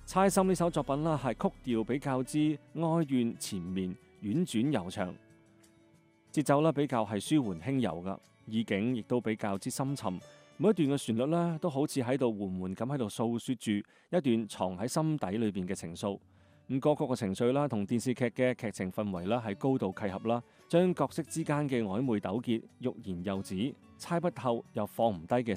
猜心呢首作品啦，係曲調比較之哀怨纏綿，婉轉悠長，節奏啦比較係舒緩輕柔噶，意境亦都比較之深沉。每一段嘅旋律咧，都好似喺度緩緩咁喺度訴說住一段藏喺心底裏邊嘅情愫。咁歌曲嘅情緒啦，同電視劇嘅劇情氛圍啦，係高度契合啦，將角色之間嘅曖昧糾結、欲言又止、猜不透又放唔低嘅